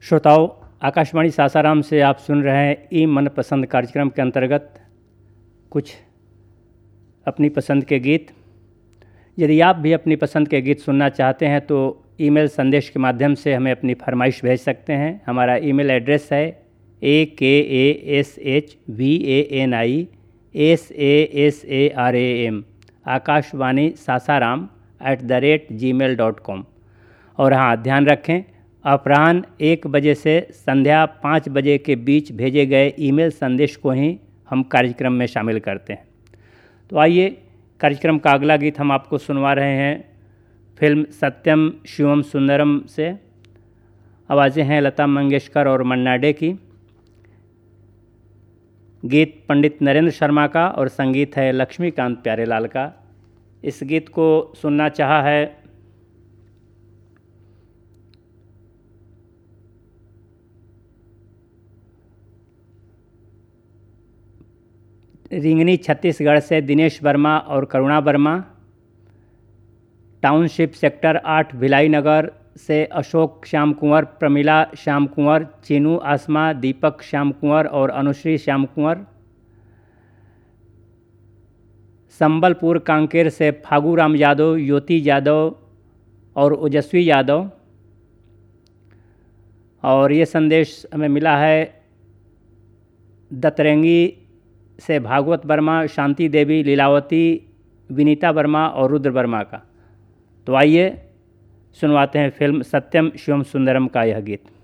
श्रोताओं, आकाशवाणी सासाराम से आप सुन रहे हैं ई मनपसंद कार्यक्रम के अंतर्गत कुछ अपनी पसंद के गीत। यदि आप भी अपनी पसंद के गीत सुनना चाहते हैं तो ईमेल संदेश के माध्यम से हमें अपनी फरमाइश भेज सकते हैं। हमारा ईमेल एड्रेस है akashvani आकाशवाणी sasaram@gmail.com। और हाँ, ध्यान रखें, अपराह्न 1 बजे से संध्या 5 बजे के बीच भेजे गए ईमेल संदेश को ही हम कार्यक्रम में शामिल करते हैं। तो आइए, कार्यक्रम का अगला गीत हम आपको सुनवा रहे हैं फिल्म सत्यम शिवम सुंदरम से। आवाज़ें हैं लता मंगेशकर और मन्ना डे की। गीत पंडित नरेंद्र शर्मा का और संगीत है लक्ष्मीकांत प्यारेलाल का। इस गीत को सुनना चाहा है रिंगनी छत्तीसगढ़ से दिनेश वर्मा और करुणा वर्मा, टाउनशिप सेक्टर 8 भिलाई नगर से अशोक श्याम कुंवर, प्रमिला श्याम कुंवर, चीनू आसमा, दीपक श्याम कुंवर और अनुश्री श्याम कुंवर, संबलपुर कांकेर से फागूराम यादव, ज्योति यादव और ओजस्वी यादव। और ये संदेश हमें मिला है दतरंगी से भागवत वर्मा, शांति देवी, लीलावती, विनीता वर्मा और रुद्र वर्मा का। तो आइए सुनवाते हैं फिल्म सत्यम शिवम सुंदरम का यह गीत।